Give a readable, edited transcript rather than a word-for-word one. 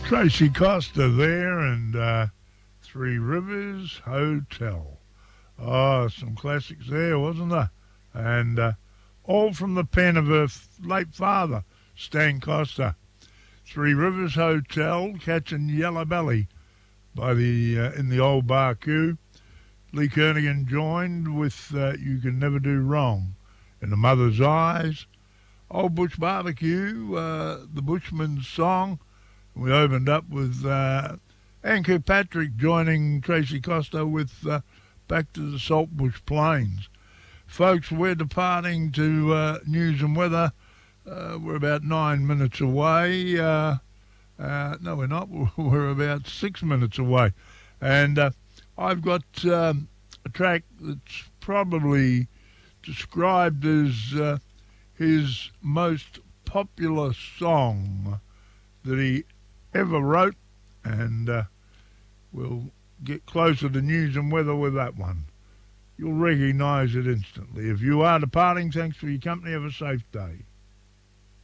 Tracy Costa there and Three Rivers Hotel. Oh, some classics there, wasn't there? And all from the pen of her late father, Stan Costa. Three Rivers Hotel, Catching Yellow Belly by the in the old Barcoo. Lee Kernaghan joined with You Can Never Do Wrong. In the Mother's Eyes, Old Bush Barbecue, the Bushman's Song. We opened up with Ann Kirkpatrick joining Tracy Costa with Back to the Saltbush Plains. Folks, we're departing to news and weather. We're about 9 minutes away. No, we're not. We're about 6 minutes away. And I've got a track that's probably described as his most popular song that he ever wrote, and we'll get closer to news and weather with that one. You'll recognise it instantly. If you are departing, thanks for your company. Have a safe day.